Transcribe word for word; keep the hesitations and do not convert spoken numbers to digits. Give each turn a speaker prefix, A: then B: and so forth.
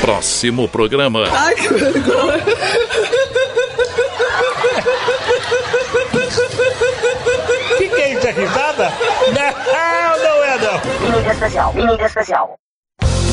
A: próximo programa.
B: Ai, que vergonha.
C: Que que é isso? É risada? Não, não é não.
D: Mídia especial, mídia especial.